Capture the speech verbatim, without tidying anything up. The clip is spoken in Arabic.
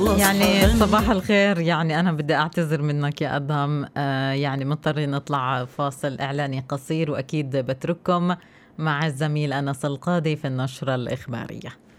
يعني صباح الخير. يعني أنا بدي أعتذر منك يا أدهم، آه يعني مضطرين نطلع فاصل إعلاني قصير، وأكيد بترككم مع الزميل أنس القاضي في النشرة الإخبارية.